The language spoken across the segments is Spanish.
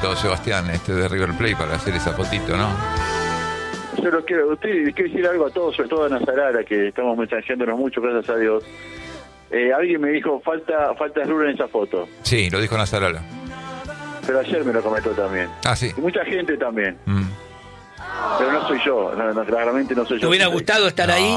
momento, Sebastián, de River Plate para hacer esa fotito, ¿no? Yo lo quiero, usted quiere decir algo a todos, sobre todo a Nazarara, que estamos mensajeándonos mucho, gracias a Dios. Alguien me dijo, falta Rura en esa foto. Sí, lo dijo Nazarala. Pero ayer me lo comentó también. Ah, sí. Y mucha gente también. Pero no soy yo, claramente no soy yo. ¿Te hubiera gustado estar ahí?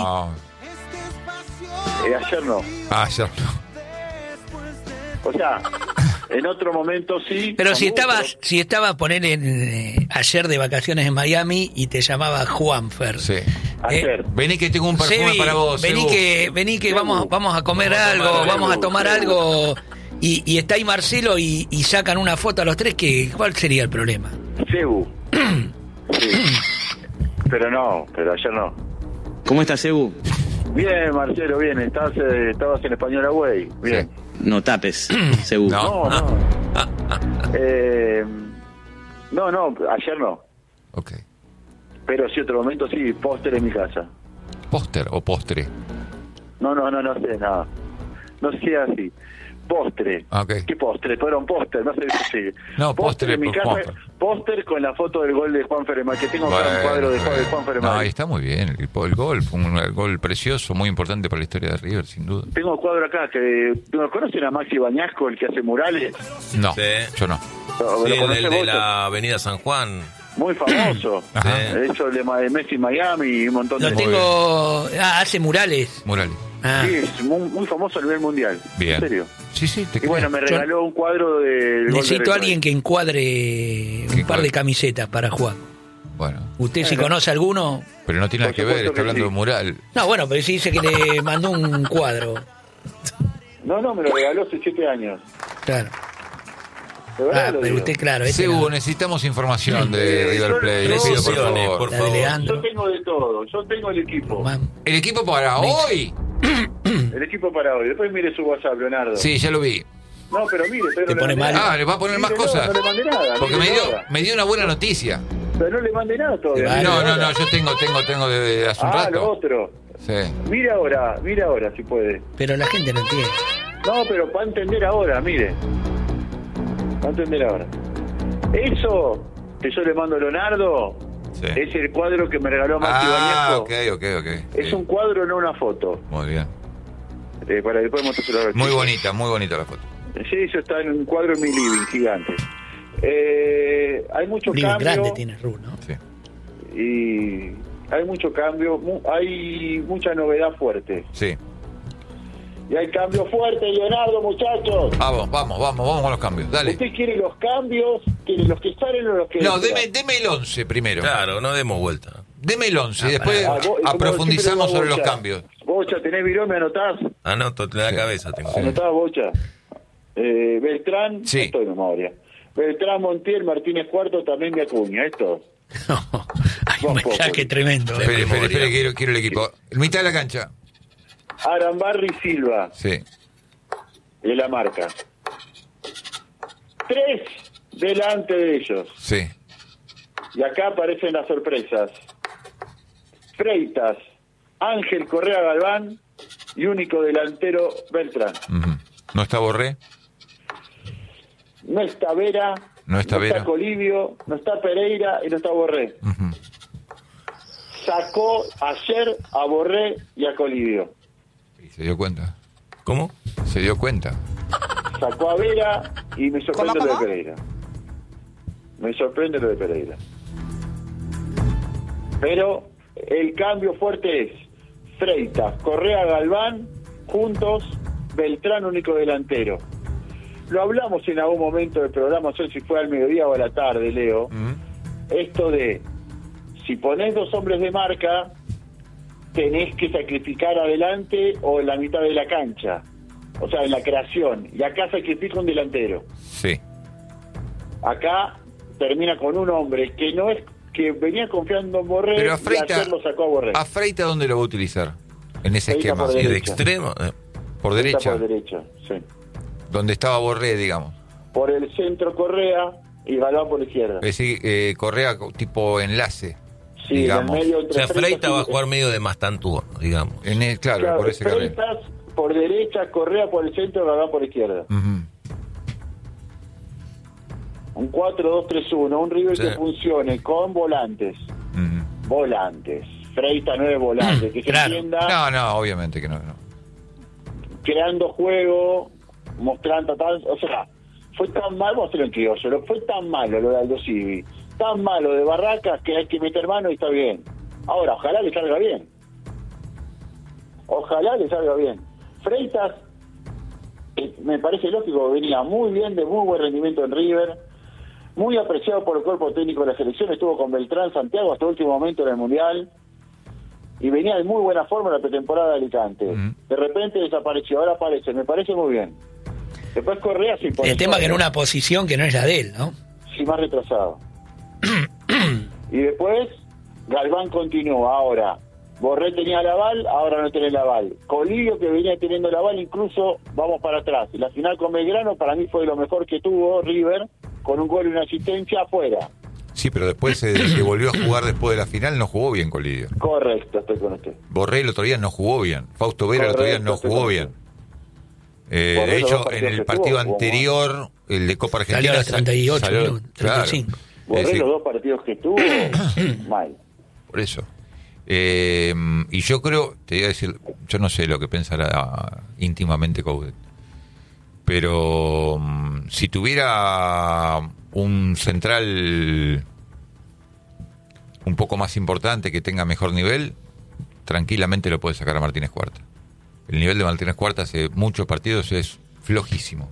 Ayer no. Ayer no. O sea, en otro momento sí. Pero si estabas poner ayer de vacaciones en Miami y te llamaba Juanfer. Sí. Ayer. Vení que tengo un perfume Sebi, para vos. Vení que vamos a comer algo, vamos a tomar algo. Y está ahí Marcelo y sacan una foto a los tres, ¿cuál sería el problema? Cebu. Sí. Pero ayer no. ¿Cómo estás, Cebu? Bien, Marcelo, bien. Estabas en Español Away. Bien. Sí. No tapes, Cebu. No. No, ayer no. Ok. Pero sí, otro momento sí, póster en mi casa. ¿Póster o postre? No sé nada. No sé así. Postre. Okay. ¿Qué postre? Todo era un póster, no sé si. No, póster en mi por casa. Juanfer. Póster con la foto del gol de Juan Feremar, que tengo acá un cuadro de Juan Feremar. No, y está muy bien. El gol fue un gol precioso, muy importante para la historia de River, sin duda. Tengo un cuadro acá que. ¿No conocen a Maxi Bañasco, el que hace murales? No, Sí. yo no. Sí, el de la Avenida San Juan. Muy famoso. Ajá. Eso de Messi Miami y un montón de. Lo tengo. Hace murales. Morales. Sí, es muy famoso a nivel mundial. Bien. En serio. Sí, te Y bueno, me regaló un cuadro de. Necesito a alguien que encuadre un par de camisetas para jugar. Bueno, ¿Usted si conoce alguno? pero no tiene nada Por que ver, supuesto está que hablando sí. de mural. No, bueno, pero sí dice que le mandó un cuadro. No, me lo regaló hace 7 años. Claro. De verdad lo Pero digo. usted, claro. Cebu, necesitamos información de River Plate. Le pido, por Precisiones, favor. por La de favor. Leandro. Yo tengo de todo. Yo tengo el equipo. ¿El equipo para hoy? El equipo para hoy. Después mire su WhatsApp, Leonardo. Sí, ya lo vi. No, pero mire, pero Te no pone le mandé mal. nada. Ah, ¿le va a poner más Mírelo, cosas? No le mandé nada. Porque mírelo ahora. me dio una buena noticia. Pero no le mandé nada todavía. Vale. mire No, ahora. yo tengo de hace un Ah, lo rato. otro. Sí. Mire ahora si puede. Pero la gente no entiende. No, pero para entender ahora, mire. Para entender ahora. Eso que yo le mando a Leonardo Sí. es el cuadro que me regaló Maxi Ah, Bañasco. ok. Es Sí. un cuadro, no una foto. Muy bien. Para después mostrárselo a los Muy chicos. bonita la foto. Sí, eso está en un cuadro en mi living, gigante. Hay mucho Un living cambio. grande tiene Ru, ¿no? Sí. Y hay mucho cambio, hay mucha novedad fuerte. Sí. Y hay cambio fuerte, Leonardo, muchachos. Vamos con los cambios. Dale. ¿Usted quiere los cambios? ¿Quiere los que salen o los que No, entran? deme el 11 primero. Claro, no demos vuelta. Deme el 11 y después Vos- como aprofundizamos siempre sobre los Bocha. cambios. Bocha, ¿tenés virón? ¿Me anotás? Anoto en la cabeza tengo. ¿Anotás, Bocha? Beltrán, Sí. estoy en memoria. Beltrán, Montiel, Martínez Cuarto, también de Acuña, esto. Hay un mensaje tremendo. Espere, quiero el equipo. Mitad de la cancha. Arambarri Silva, Sí. de la marca. 3 delante de ellos. Sí. Y acá aparecen las sorpresas. Freitas, Ángel Correa Galván y único delantero Beltrán. Ujú. ¿No está Borré? No está Vera, No está Vera. Colivio, no está Pereira y no está Borré. Ujú. Sacó ayer a Borré y a Colivio. Y se dio cuenta. ¿Cómo? Se dio cuenta. Sacó a Vera y me sorprende lo de Pereira. Me sorprende lo de Pereira. Pero el cambio fuerte es Freitas, Correa, Galván, juntos, Beltrán único delantero. Lo hablamos en algún momento del programa, no sé si fue al mediodía o a la tarde, Leo. Esto de, si ponés 2 hombres de marca, tenés que sacrificar adelante o en la mitad de la cancha. O sea, en la creación. Y acá sacrifica un delantero. Sí. Acá termina con un hombre que no es que venía confiando en Borré Pero a y Freita, ayer lo sacó a Borré. ¿a Freita dónde lo va a utilizar? En ese Freita esquema. por ¿Y de derecha. extremo? Por Está derecha. por derecha, sí. Donde estaba Borré, digamos. Por el centro Correa y Galván por la izquierda. Es decir, Correa tipo enlace. Sí, digamos. en el medio O entre sea, Freita Freitas va a y- jugar medio de Mastantuono, digamos. Claro, por ese carril. Freitas por derecha, Correa por el centro, Galván por la izquierda. Ujú. un 4-2-3-1, un River que funcione con volantes. Volantes. Freitas no es volante, que se entienda. No, obviamente que no. Creando juego, mostrando tal, o sea, fue tan malo, vamos a hacerlo en criollo, fue tan malo lo de Aldo Civi, tan malo de Barracas que hay que meter mano y está bien. Ahora, ojalá le salga bien. Freitas, me parece lógico, venía muy bien, de muy buen rendimiento en River, muy apreciado por el cuerpo técnico de la selección, estuvo con Beltrán Santiago hasta el último momento en el Mundial, y venía de muy buena forma en la pretemporada de Alicante. De repente desapareció, ahora aparece, me parece muy bien. Después Correa se impone. El tema que en una posición que no es la de él, ¿no? Sí, más retrasado. Y después Galván continúa. Ahora, Borré tenía el aval, ahora no tiene el aval. Colidio, que venía teniendo el aval, incluso vamos para atrás. Y la final con Belgrano para mí fue lo mejor que tuvo River, con un gol y una asistencia afuera. Sí, pero después que volvió a jugar después de la final no jugó bien Colidio. Correcto, estoy con usted. Borré el otro día no jugó bien. Fausto Vera el otro día no jugó bien. De hecho, en el partido anterior, el de Copa Argentina... Salió a los 38 minutos, 35. Claro. Borré los dos partidos que tuvo, mal. Por eso. Y yo creo, te voy a decir, yo no sé lo que pensará íntimamente Coudet, pero si tuviera un central un poco más importante, que tenga mejor nivel, tranquilamente lo puede sacar a Martínez Cuarta. El nivel de Martínez Cuarta hace muchos partidos es flojísimo.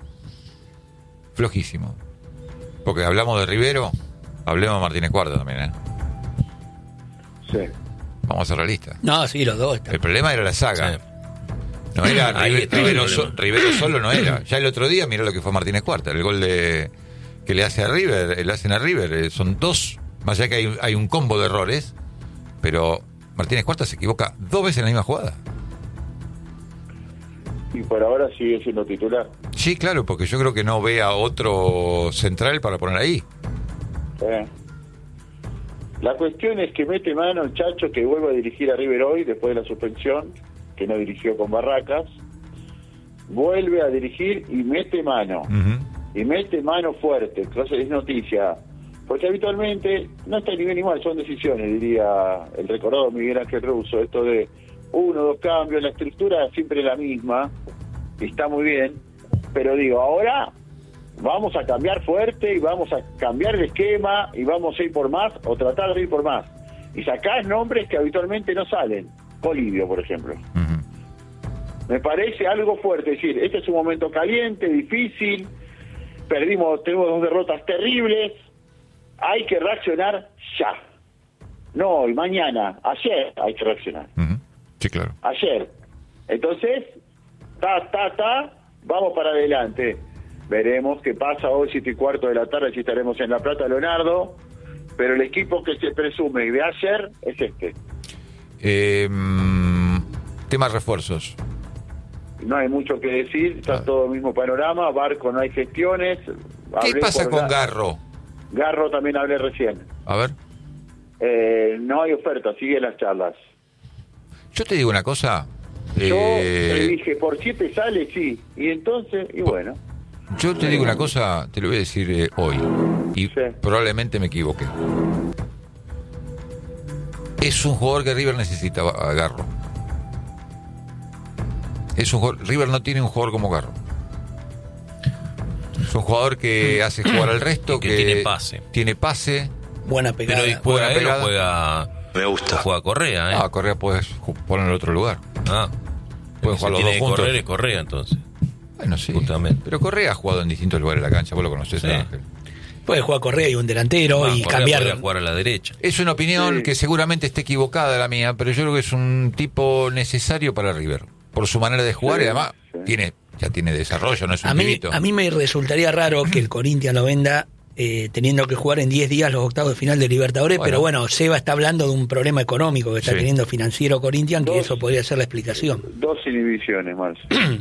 Porque hablamos de Rivero, hablemos de Martínez Cuarta también, Sí. Vamos a ser realistas. No, sí, los dos están. El problema era la saga. Sí. No era Rivero Rivero solo no era. Ya el otro día mirá lo que fue Martínez Cuarta, el gol que le hace a River, le hacen a River, son dos, más allá que hay un combo de errores, pero Martínez Cuarta se equivoca 2 veces en la misma jugada. Y por ahora sigue siendo titular. Sí, claro, porque yo creo que no ve a otro central para poner ahí. La cuestión es que mete mano el Chacho, que vuelve a dirigir a River hoy después de la suspensión, que no dirigió con Barracas, vuelve a dirigir y mete mano. Y mete mano fuerte. Entonces es noticia, porque habitualmente no está ni bien ni mal, son decisiones, diría el recordado Miguel Ángel Russo, esto de 1 o 2 cambios, la estructura es siempre la misma, y está muy bien, pero digo, ahora vamos a cambiar fuerte y vamos a cambiar el esquema y vamos a ir por más o tratar de ir por más. Y sacás nombres que habitualmente no salen. Colidio, por ejemplo. Me parece algo fuerte, es decir, este es un momento caliente, difícil, tenemos 2 derrotas terribles, hay que reaccionar ya. No hoy, mañana, ayer hay que reaccionar. Sí, claro. Ayer. Entonces, vamos para adelante. Veremos qué pasa hoy, 7:15 de la tarde, si estaremos en La Plata, Leonardo, pero el equipo que se presume de ayer es este. Temas refuerzos. No hay mucho que decir, está todo el mismo panorama, Barco no hay gestiones. ¿Qué pasa con Garro? Garro también hablé recién. A ver. No hay oferta, siguen las charlas. Yo te digo una cosa. Yo le dije, por 7 sale, sí. Y entonces, bueno. Yo te digo una cosa, te lo voy a decir hoy. Y probablemente me equivoqué. Es un jugador que River necesita, a Garro. River no tiene un jugador como Garro. Es un jugador que hace jugar al resto, que tiene pase. Buena pegada. Pero juega él o juega... Me gusta. Juega Correa, Correa puedes ponerlo en otro lugar. Pueden jugar los dos juntos. Correr es Correa, entonces. Bueno, sí. Justamente. Pero Correa ha jugado en distintos lugares de la cancha, vos lo conocés, Ángel. Puede jugar Correa y un delantero y cambiar. Puede jugar a la derecha. Es una opinión que seguramente esté equivocada la mía, pero yo creo que es un tipo necesario para River. Por su manera de jugar y además ya tiene desarrollo, no es un pibito. A mí me resultaría raro que el Corinthians lo venda teniendo que jugar en 10 días los octavos de final de Libertadores, pero bueno, Seba está hablando de un problema económico que está teniendo financiero Corinthians, que eso podría ser la explicación. 2 inhibiciones más.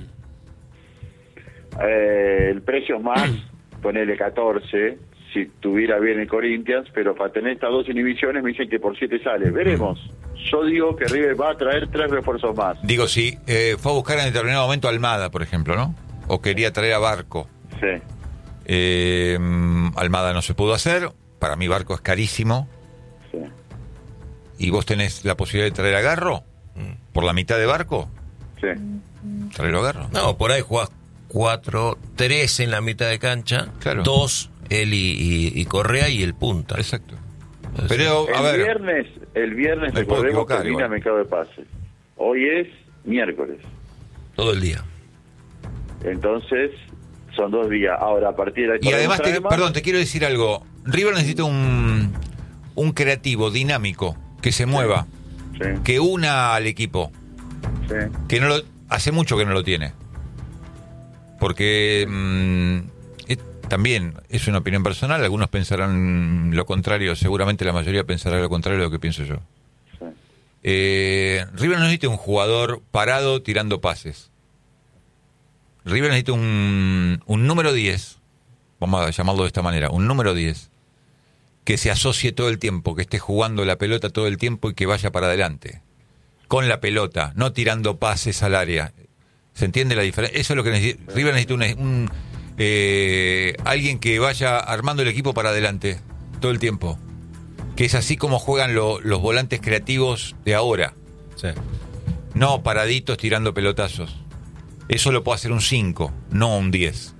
El precio más, ponele 14, si tuviera bien el Corinthians, pero para tener estas 2 inhibiciones me dicen que por 7 sale. Veremos. Yo digo que River va a traer 3 refuerzos más. Digo, si fue a buscar en determinado momento a Almada, por ejemplo, ¿no? O quería traer a Barco. Sí. Almada no se pudo hacer. Para mí Barco es carísimo. Sí. ¿Y vos tenés la posibilidad de traer a Garro? ¿Por la mitad de Barco? Sí. ¿Traerlo a Garro? No, por ahí jugás 4, 3 en la mitad de cancha, Claro. 2 él y Correa y el punta. Exacto. Pero, a ver... El viernes Me puedo recordemos, equivocar, termina igual. el mercado de pases. Hoy es miércoles. Todo el día. Entonces, son 2 días. Ahora, a partir de... Y además, perdón, te quiero decir algo. River necesita un creativo dinámico que se mueva, Sí, que una al equipo, sí. que no lo hace mucho que no lo tiene. Porque también es una opinión personal, algunos pensarán lo contrario, seguramente la mayoría pensará lo contrario de lo que pienso yo. Sí. River necesita un jugador parado tirando pases. River necesita un número 10, vamos a llamarlo de esta manera, un número 10, que se asocie todo el tiempo, que esté jugando la pelota todo el tiempo y que vaya para adelante, con la pelota, no tirando pases al área. ¿Se entiende la diferencia? Eso es lo que necesita. River necesita alguien que vaya armando el equipo para adelante todo el tiempo, que es así como juegan los volantes creativos de ahora, Sí. no paraditos tirando pelotazos. Eso lo puede hacer un 5, no un 10.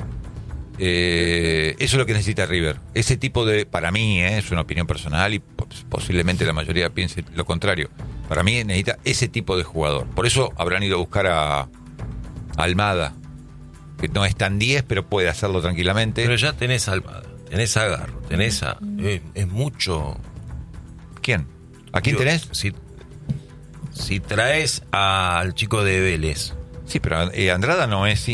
Eso es lo que necesita River. Ese tipo de... Para mí, es una opinión personal y posiblemente la mayoría piense lo contrario. Para mí necesita ese tipo de jugador. Por eso habrán ido a buscar a Almada, que no es tan 10, pero puede hacerlo tranquilamente. Pero ya tenés a Almada, tenés a Garro, tenés a... es mucho... ¿Quién? ¿A quién tenés? Si traes al chico de Vélez... Sí, pero Andrada no es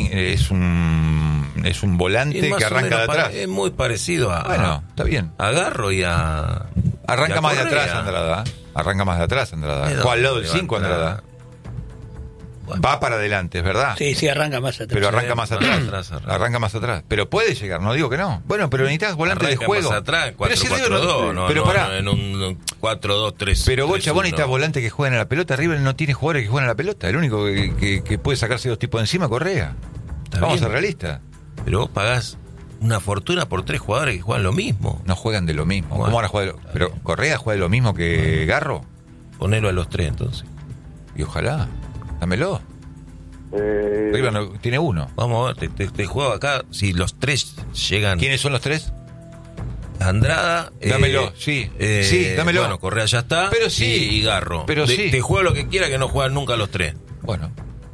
un volante más que o arranca de menos atrás. Es muy parecido a... Bueno, está bien. A Garro y a... Arranca y a más de Correa. atrás Andrada. Arranca más de atrás Andrada. ¿De Juega al lado dónde del 5 va a entrar? Andrada. Bueno. Va para adelante, es verdad. Sí, arranca más atrás. Pero arranca más atrás. Arranca. Arranca más atrás. Pero puede llegar, no digo que no. Bueno, pero necesitas volante de Arranca juego. más atrás, Pero si River no- 4-4-2, no, pero no, pará. no, en un 4-2-3. Pero Bocha, vos 3-1. necesitas volantes que jueguen a la pelota. River no tiene jugadores que jueguen a la pelota. El único que puede sacarse 2 tipos de encima, Correa. Está Vamos a bien. ser realistas. Pero vos pagás una fortuna por 3 jugadores que juegan lo mismo. No juegan de lo mismo. Bueno. ¿Cómo van a jugar? Pero Correa juega de lo mismo que Garro. Ponelo a los 3 entonces. Y ojalá. Dámelo. River no, tiene 1. Vamos a ver, te juego acá. Si los 3 llegan... ¿Quiénes son los 3? Andrada... Dámelo, sí. Sí, dámelo. Bueno, Correa ya está. Pero sí. Y Garro. Pero sí. Te juego lo que quiera, que no juegan nunca los 3. Bueno.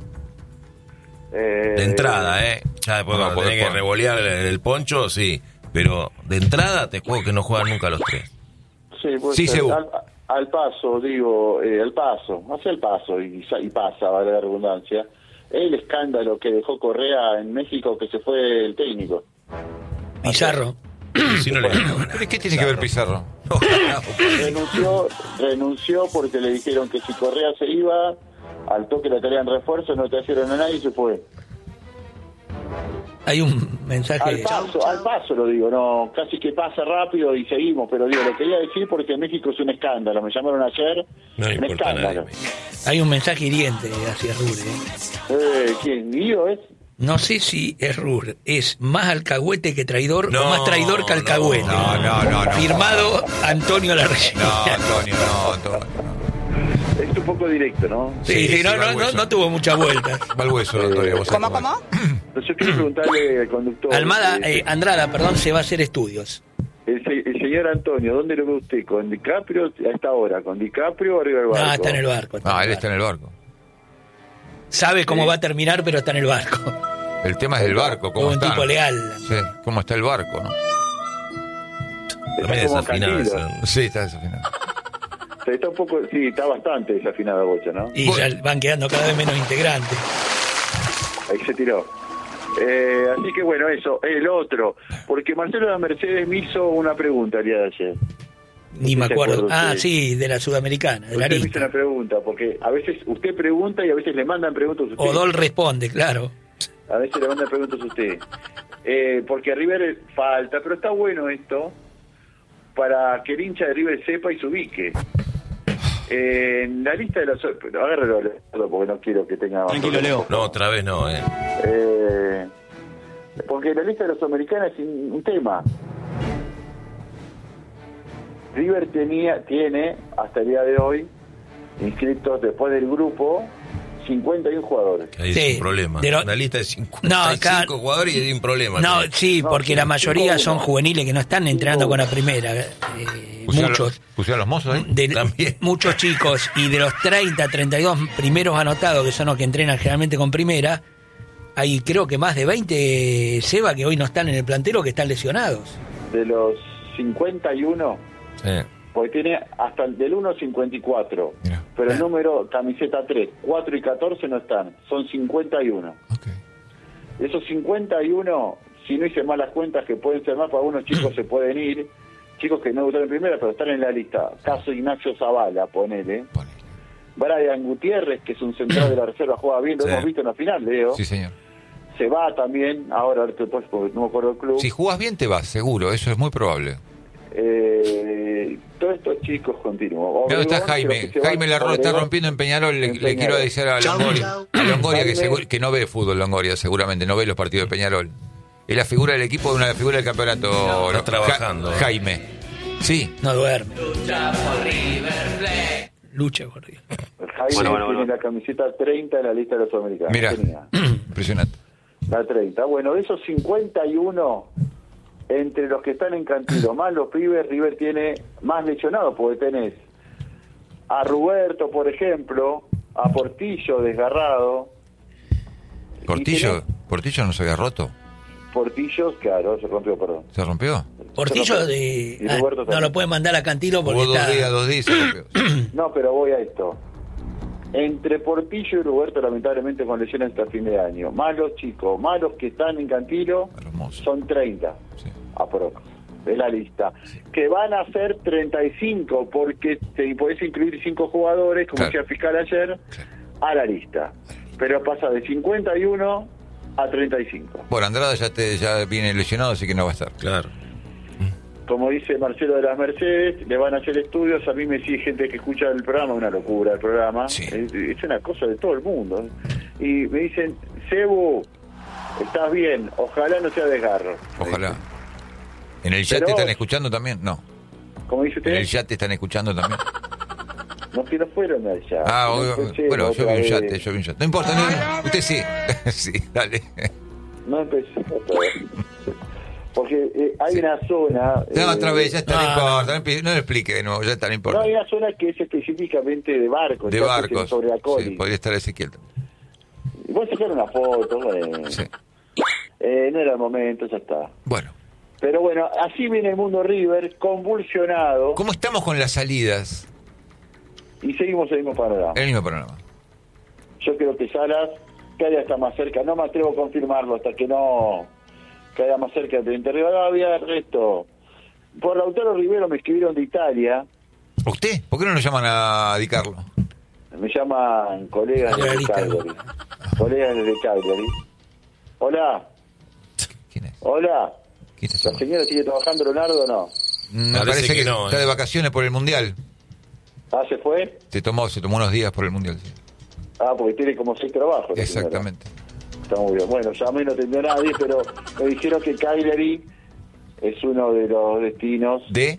De entrada, ya después No, cuando tenés que por- revolear el poncho, sí. Pero de entrada te juego que no juegan nunca los 3. Sí, pues, Sí, Sebu. al paso, digo, al paso, hace el paso y pasa, vale la redundancia. El escándalo que dejó Correa en México, que se fue el técnico. Pizarro. Si no le ganaba ¿Pero qué tiene que ver Pizarro? Renunció porque le dijeron que si Correa se iba, al toque le traían refuerzo, no trajeron a nadie y se fue. Hay un mensaje. Al paso lo digo, no, casi que pasa rápido y seguimos, pero digo, lo quería decir porque México es un escándalo, me llamaron ayer, No le un importa a escándalo. nadie. Hay un mensaje hiriente hacia Rure. ¿Quién? ¿Guido es? No sé si es Rure, es más alcahuete que traidor No, o más traidor que alcahuete. No. Firmado Antonio Larreyna. No, Antonio, no, Antonio. Es un poco directo, ¿no? Sí, va al hueso. no tuvo muchas vueltas. Va al hueso, Antonio. vos sabés ¿Cómo? Yo quiero preguntarle al conductor. Almada, Andrada, perdón, se va a hacer estudios. El señor Antonio, ¿dónde lo ve usted? ¿Con DiCaprio a esta hora? ¿Con DiCaprio o arriba del barco? No, está en el barco. Ah, él está en el barco. Sabe cómo va a terminar, pero está en el barco. El tema es el barco, cómo Un está. tipo leal. Sí, cómo está el barco, ¿no? También Está como desafinado Cantillo. ese. Sí, está desafinado. Está un poco, sí, está bastante desafinada Bocha, ¿no? Y ya van quedando cada vez menos integrantes. Ahí se tiró. Así que bueno, eso, el otro. Porque Marcelo de la Mercedes me hizo una pregunta el día de ayer. Ni me ¿Se acuerdo. acuerda Ah, usted? sí, de la Sudamericana, de la Usted me hizo lista. una pregunta, porque a veces usted pregunta y a veces le mandan preguntas a usted. Odol responde, claro. A veces le mandan preguntas a usted. Porque a River falta, pero está bueno esto para que el hincha de River sepa y se ubique. En la lista de los... Agárralo, Leonardo, porque no quiero que tenga... Tranquilo, Leo. No, otra vez no, Porque la lista de los americanos es un tema. River tiene, hasta el día de hoy, inscritos después del grupo, 51 jugadores. Ahí Sí, es un problema. pero- Una lista de 55 No, acá- jugadores y hay un problema. No, sí, No, porque sí, la mayoría sí, son uno. juveniles que no están entrenando con la primera. Muchos. ¿Pusieron los mozos ahí? También. Muchos chicos, y de los 30, 32 primeros anotados, que son los que entrenan generalmente con primera, hay creo que más de 20, Seba, que hoy no están en el plantero, que están lesionados. De los 51, Sí. porque tiene hasta el del 1 54, Mira. pero el número camiseta 3, 4 y 14 no están, son 51. Ok. De esos 51, si no hice mal las cuentas, que pueden ser más, para algunos chicos se pueden ir, chicos que no debutaron en primera, pero están en la lista. Caso Ignacio Zavala, ponele. Ponele. Brian Gutiérrez, que es un central de la reserva, juega bien, lo Sí. hemos visto en la final, Leo. Sí, señor. Se va también, ahora después, porque no me acuerdo el club. Si jugás bien te vas, seguro, eso es muy probable. Todos estos chicos continúan. ¿Dónde está Obregón, Jaime? creo que se va- Jaime Larro está Obregón- rompiendo en Peñarol. Le Peñarol. quiero decir a Longoria, que, Jaime- que no ve fútbol Longoria, seguramente, no ve los partidos de Peñarol. Es la figura del equipo, una figura del campeonato. Está trabajando. Jaime. Sí. No duerme. Lucha por River. Jaime Bueno. tiene la camiseta 30 en la lista de los sudamericanos. Mira, Tenía impresionante. la 30. Bueno, de esos 51, entre los que están en Cantilo, más los pibes, River tiene más lesionados, porque tenés a Ruberto, por ejemplo, a Portillo desgarrado. Y Portillo, tenés Portillo no se había roto. Portillo, claro, se rompió, perdón. ¿Se rompió? Portillo Y de... Roberto no también. lo pueden mandar a Cantilo porque Jugó está... 2 días, se rompió. No, pero voy a esto. Entre Portillo y Roberto, lamentablemente, con lesiones hasta fin de año. Más los chicos, más los que están en Cantilo, Hermoso. son 30, Sí. aprox, de la lista. Que van a ser 35, porque te podés incluir 5 jugadores, como Claro. decía el fiscal ayer, Claro. a la lista. Pero pasa de 51 a 35. Bueno, Andrada ya viene lesionado, así que no va a estar. Claro. Como dice Marcelo de las Mercedes, le van a hacer estudios. A mí me sigue gente que escucha el programa, una locura el programa. Sí. Es una cosa de todo el mundo. Y me dicen, Cebu, estás bien, ojalá no sea desgarro. Ojalá. ¿En el chat Pero- te están escuchando también? No. Como dice ¿En el usted, chat te están escuchando también? no que no fueron allá. Ah, No bueno, empecé yo otra vi un chat, vez. yo vi un chat. No importa, no, usted sí. Sí, dale. No empecé otra vez. Porque hay Sí. una zona... No, otra vez, ya está, no no, importa. No lo explique de nuevo, ya está, no No, importa. hay una zona que es específicamente de barcos. De está barcos. sobre la Sí, podría estar Ezequiel también. Y voy a sacar una foto, bueno. Sí. No era el momento, ya está. Bueno, Pero bueno, así viene el mundo River, convulsionado, ¿cómo estamos con las salidas? y seguimos el mismo panorama. El mismo panorama. Yo creo que Salas cada día está más cerca, no me atrevo a confirmarlo hasta que no caiga más cerca de Inter Rivadavia. El resto, por Lautaro Rivero me escribieron de Italia, ¿Usted? ¿Por qué no lo llaman a Di Carlo? me llaman colegas desde Cagliari. Cagliari. Colegas desde Cagliari. Hola, ¿Quién es? hola. ¿Quién está ¿La llamando? señora sigue trabajando, Leonardo, o no? Me Parece parece que que no, está de vacaciones por el Mundial. Ah, ¿se fue? Se tomó unos días por el Mundial. Sí. Ah, porque tiene como 6 trabajos. la señora. Exactamente. Está muy bien. Bueno, llamé, no atendió a nadie, pero me dijeron que Cagliari es uno de los destinos. ¿De?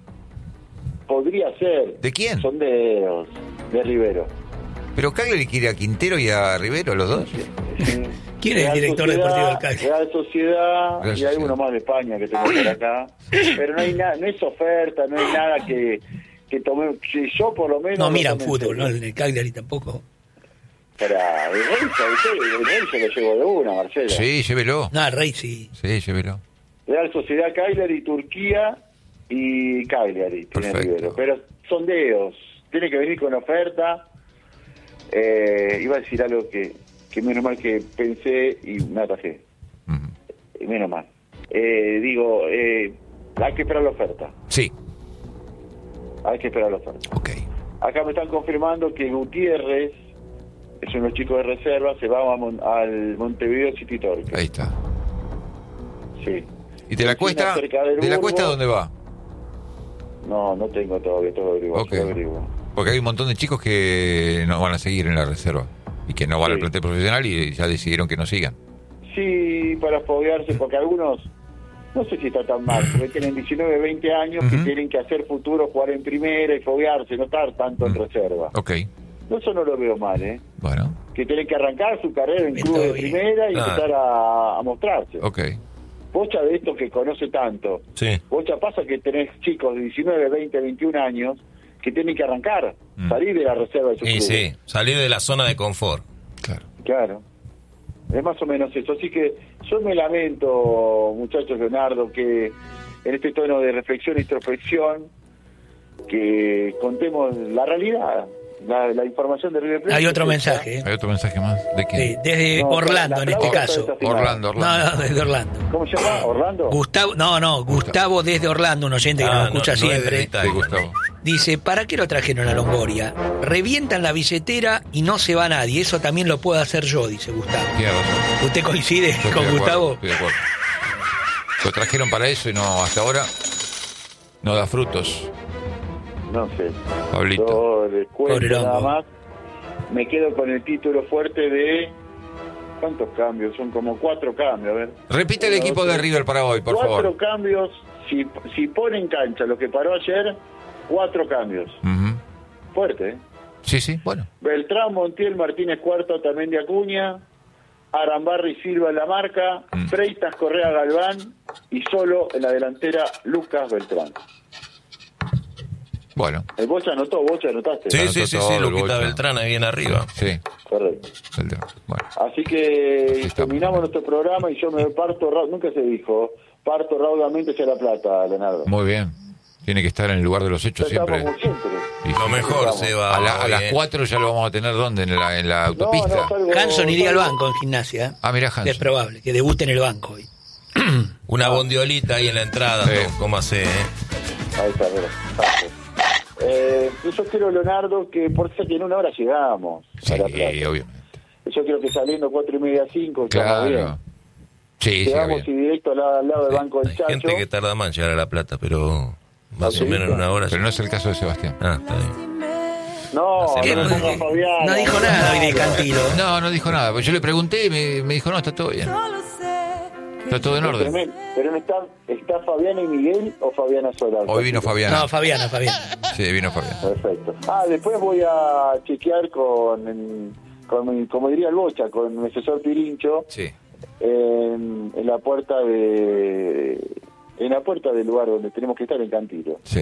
Podría ser. ¿De quién? Son de Rivero. ¿Pero Cagliari quiere a Quintero y a Rivero, los dos? ¿Quién es el director deportivo del Cagliari? Real Sociedad Real y Sociedad. alguno más de España que tengo por acá. Pero no hay nada, no es oferta, no hay nada que tome. Si yo por lo menos. No lo miran tome en fútbol, ¿no? serio. En el Cagliari tampoco. Para el Rey se lo llevo de una, Marcelo. Sí, llévelo. No, el Rey sí. Sí, llévelo. Real Sociedad, Cagliari, Turquía y Cagliari. Tiene Perfecto. Rivero. Pero sondeos. Tiene que venir con oferta. Iba a decir algo que menos mal que pensé y me atajé. Ujú. Menos mal. Hay que esperar la oferta. Sí, Hay que esperar la oferta. ok. Acá me están confirmando que Gutiérrez, es uno de los chicos de reserva, se va al Montevideo City Torque. Ahí está. Sí. ¿Y de la cuesta? Cerca del ¿De la Burgo. cuesta dónde va? No tengo todavía, todo averiguo. Ok. todo averiguo. Porque hay un montón de chicos que no van a seguir en la reserva y que no van Sí. al plantel profesional y ya decidieron que no sigan. Sí, para foguearse, porque algunos no sé si está tan mal, porque tienen 19, 20 años que tienen que hacer futuro, jugar en primera y foguearse, no estar tanto en reserva. Ok. Eso no lo veo mal, ¿eh? Bueno. Que tienen que arrancar su carrera en Está club de bien. primera y empezar a mostrarse. Ok. Bocha de esto que conoce tanto. Sí. Bocha pasa que tenés chicos de 19, 20, 21 años que tienen que arrancar, salir de la reserva de su Y club. sí, salir de la zona de confort. Claro. Claro. Es más o menos eso. Así que yo me lamento, muchachos, Leonardo, que en este tono de reflexión e introspección, que contemos la realidad, la información de River Plate. Hay otro mensaje. ¿Hay otro mensaje más? ¿De quién? Sí, desde No, Orlando, la en este flauta caso. está desafinada. Orlando. No, desde Orlando. ¿Cómo se llama? ¿Orlando? Gustavo desde Orlando, un oyente que nos escucha no es de siempre. Italia. Sí, Gustavo. Dice, ¿para qué lo trajeron a Longoria? Revientan la billetera y no se va nadie. Eso también lo puedo hacer yo, dice Gustavo. Tiene razón. ¿Usted coincide Yo estoy con de acuerdo, Gustavo? estoy de acuerdo. Lo trajeron para eso y no, hasta ahora no da frutos. No sé. Pablito. Yo les Pobre cuento Longo. nada más. Me quedo con el título fuerte de... ¿Cuántos cambios? Son como 4 cambios, a ver. Repite el Uno, equipo dos, de tres. River para hoy, por 4 favor. cambios. Si pone en cancha lo que paró ayer, 4 cambios. Ujú. Fuerte, ¿eh? Sí, sí, bueno. Beltrán, Montiel, Martínez Cuarto, también de Acuña, Arambarri Silva en la marca, Freitas, Correa, Galván y solo en la delantera Lucas Beltrán. Bueno, El Bocha anotó, Bocha anotaste. Sí, Anotó sí, sí, todo sí, el Luquita Bocha. Beltrán ahí bien arriba. sí. Correcto. Bueno. Así que Sí, está terminamos bien. nuestro programa y yo me parto, nunca se dijo, parto raudamente hacia La Plata, Leonardo. Muy bien. Tiene que estar en el lugar de los hechos Ya siempre. estamos siempre. Y Lo mejor Vamos. se va. a hoy, las ¿eh? 4 ya lo vamos a tener, ¿dónde? En la No, autopista. no, salgo- Hanson iría al salgo- banco en gimnasia. ¿eh? Ah, mirá, Hanson. Es probable que debute en el banco hoy. Una bondiolita ahí en la entrada, Sí. ¿no? ¿Cómo hace, Ahí está, mira. Yo quiero, Leonardo, que por eso que en una hora llegamos Sí, a La Plata. obviamente. Yo creo que saliendo 4:30, 5, estamos bien. Claro. Sí, sí, Llegamos y bien. directo al lado del banco del Hay Chacho. gente que tarda más en llegar a La Plata, pero más ¿Sí? o menos en una hora. Pero no es el caso de Sebastián. Ah, está bien. No, ¿Qué? no, me ponga Fabián. No dijo nada hoy de Cantilo. No dijo nada. Pues yo le pregunté y me dijo, no, está todo bien. Está todo en orden. Pero no está Fabiana y Miguel o Fabiana sola. Hoy vino Fabián. No, Fabiana. Sí, vino Fabián. Perfecto. Después voy a chequear con como diría el Bocha, con mi asesor Pirincho, Sí. en la puerta del lugar donde tenemos que estar en Cantilo. Sí.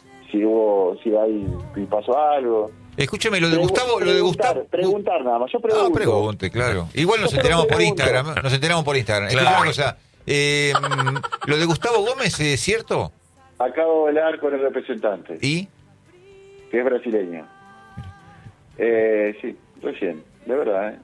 Si pasó algo. Escúcheme, lo de Gustavo... Preguntar nada más. Yo pregunto. No, pregunte, claro. Igual nos Yo enteramos por pregunto. Instagram. Nos enteramos por Instagram. Claro. Escuchame una cosa. Lo de Gustavo Gómez, ¿es cierto? Acabo de hablar con el representante, ¿Y? que es brasileño. Sí, recién, de verdad.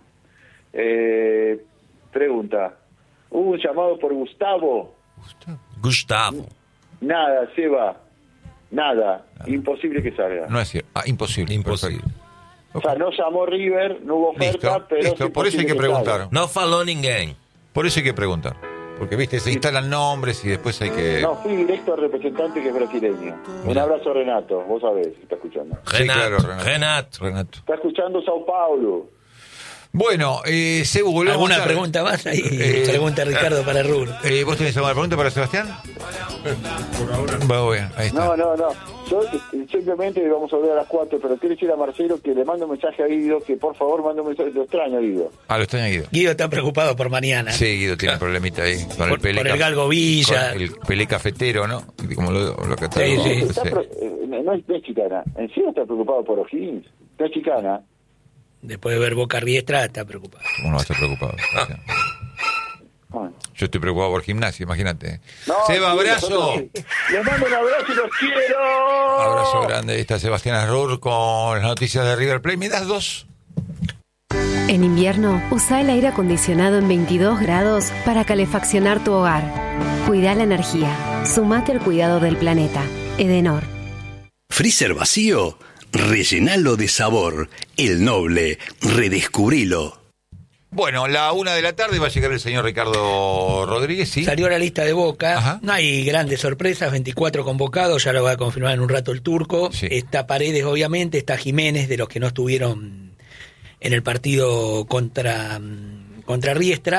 Pregunta. ¿Hubo un llamado por Gustavo? Gustavo. Nada, Seba. Nada. Imposible que salga. No es cierto. Imposible. Imposible. Perfecto. O sea, no llamó River, no hubo oferta, Listo, pero... listo. es Por eso hay que imposible salga. preguntar. No faló ninguém. Por eso hay que preguntar. Porque, viste, se instalan nombres y después hay que... No, fui directo al representante que es brasileño. Un abrazo, Renato. Vos sabés si está escuchando. Sí, claro, Renato. Renato. Está escuchando Sao Paulo. Bueno, Sebu, volvemos ¿Alguna a estar. pregunta más? Ahí pregunta Ricardo para Rubro. ¿Vos tenés alguna pregunta para Sebastián? Por ahora. Bueno, bien, ahí está. No. Yo simplemente vamos a volver a las 4, pero quiero decir a Marcelo que le mando un mensaje a Guido, que por favor mande un mensaje. Lo extraño, Guido. Lo extraña Guido. Guido está preocupado por mañana. Sí, Guido tiene un problemita ahí. Con Por el caf- Galgo Villa. con el pelé cafetero, ¿no? Como lo que está. Sí, sí. No es chicana. ¿En serio está preocupado por O'Higgins? No es chicana. Después de ver Boca Riestra, está preocupado. ¿Cómo no va a estar preocupado? Bueno. Yo estoy preocupado por gimnasia, imagínate. No, Seba, sí, abrazo. nosotros- Les mando un abrazo y los quiero. Abrazo grande. Ahí está Sebastián Arrur con las noticias de River Plate. ¿Me das 2? En invierno, usa el aire acondicionado en 22 grados para calefaccionar tu hogar. Cuida la energía. Sumate al cuidado del planeta. Edenor. ¿Freezer vacío? Rellenalo de sabor. El Noble. Redescubrilo. Bueno, 1:00 p.m. va a llegar el señor Ricardo Rodríguez, ¿sí? Salió la lista de Boca. Ajá. No hay grandes sorpresas. 24 convocados. Ya lo va a confirmar en un rato el turco. Sí. Está Paredes, obviamente. Está Jiménez, de los que no estuvieron en el partido contra Riestra.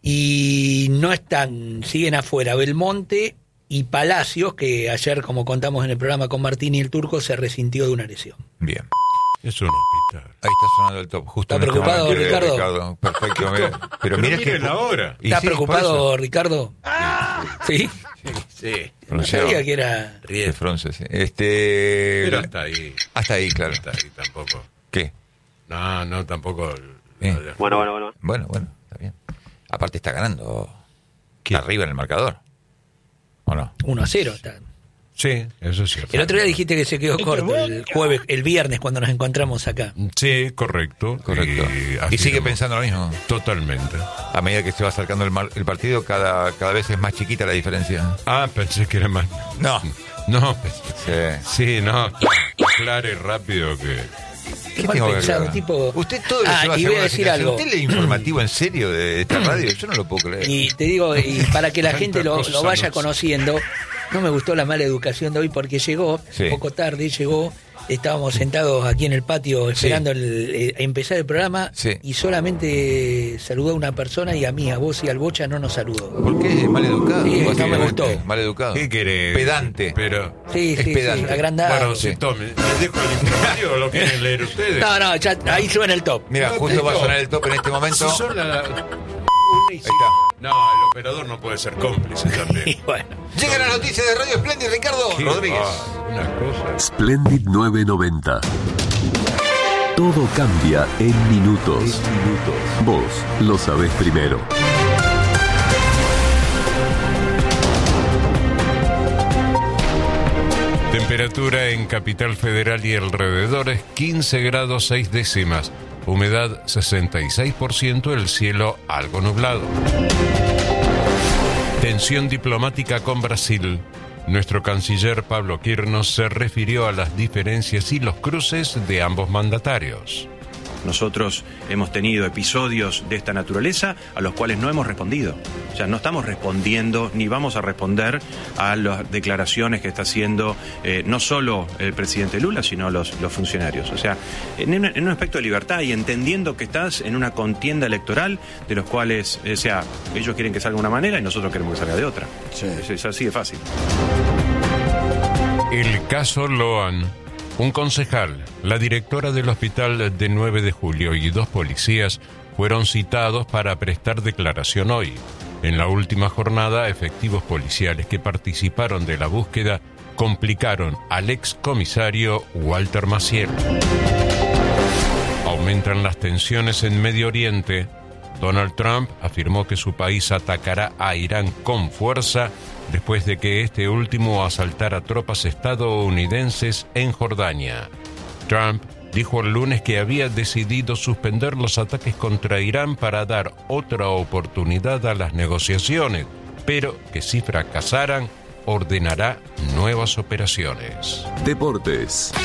Y no están, siguen afuera Belmonte y Palacios, que ayer, como contamos en el programa con Martín y el Turco, se resintió de una lesión. Bien. Es un hospital. Ahí está sonando el top. Justo ¿Está en este preocupado, momento, Ricardo? Perfecto. Mira. Pero mira que la hora. Y ¿Está sí, preocupado, Ricardo? ¿Sí? Sí. No sabía que era... De Fronce, sí. Pero hasta ahí. Hasta ahí, claro. Hasta ahí tampoco. ¿Qué? No, tampoco. Bueno, está bien. Aparte está ganando arriba en el marcador. ¿O no? 1-0 está. Sí, eso es cierto. El otro día dijiste que se quedó corto el viernes cuando nos encontramos acá. Sí, correcto. Y sigue pensando lo mismo. Totalmente. A medida que se va acercando el partido, cada vez es más chiquita la diferencia. Ah, pensé que era más. No. Sí, no. Claro y rápido que. ¿Qué Mal tengo que pensado, aclarar? tipo... Usted todo lo lleva y voy a decir algo. ¿Usted lee informativo en serio de esta radio? Yo no lo puedo creer. Y te digo, y para que la gente lo vaya no sé. conociendo, no me gustó la mala educación de hoy porque llegó, Sí. poco tarde llegó, estábamos sentados aquí en el patio esperando empezar el programa Sí. y solamente saludó a una persona y a mí, a vos y al Bocha no nos saludó. ¿Por qué? Mal educado. Sí, no me básicamente. gustó. Mal educado. ¿Qué querés? Pedante. Pero. Sí, Es pedante. agrandado. Bueno, sí. si tome. ¿Les dejo el informativo o lo quieren leer ustedes? No, ya, ahí suena el top. Mira, No justo te va a digo. sonar el top en este momento. Si son la... Ahí está. No, el operador no puede ser cómplice también. Y bueno, Llega la noticia de Radio Splendid, Ricardo Rodríguez. Una cosa. Splendid 990. Todo cambia en minutos. Vos lo sabés primero. Temperatura en Capital Federal y alrededores 15 grados 6 décimas. Humedad 66%, el cielo algo nublado. Tensión diplomática con Brasil. Nuestro canciller Pablo Quirnos se refirió a las diferencias y los cruces de ambos mandatarios. Nosotros hemos tenido episodios de esta naturaleza a los cuales no hemos respondido. O sea, no estamos respondiendo ni vamos a responder a las declaraciones que está haciendo no solo el presidente Lula, sino los funcionarios. O sea, en un aspecto de libertad y entendiendo que estás en una contienda electoral de los cuales, o sea, ellos quieren que salga de una manera y nosotros queremos que salga de otra. Sí. Es así de fácil. El caso Loan. Un concejal, la directora del hospital de 9 de julio y 2 policías fueron citados para prestar declaración hoy. En la última jornada, efectivos policiales que participaron de la búsqueda complicaron al excomisario Walter Maciel. Aumentan las tensiones en Medio Oriente. Donald Trump afirmó que su país atacará a Irán con fuerza después de que este último asaltara tropas estadounidenses en Jordania. Trump dijo el lunes que había decidido suspender los ataques contra Irán para dar otra oportunidad a las negociaciones, pero que si fracasaran, ordenará nuevas operaciones. Deportes.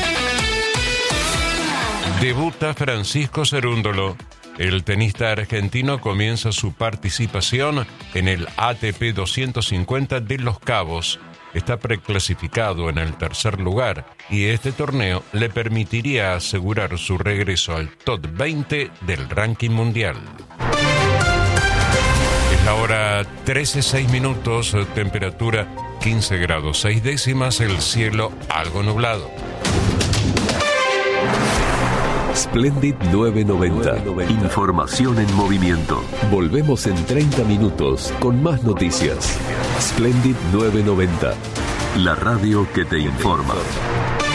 Debuta Francisco Cerúndolo. El tenista argentino comienza su participación en el ATP 250 de Los Cabos. Está preclasificado en el tercer lugar y este torneo le permitiría asegurar su regreso al top 20 del ranking mundial. Es la hora 13:06, temperatura 15 grados 6 décimas, el cielo algo nublado. Splendid 990. Información en movimiento. Volvemos en 30 minutos con más noticias. Splendid 990. La radio que te informa.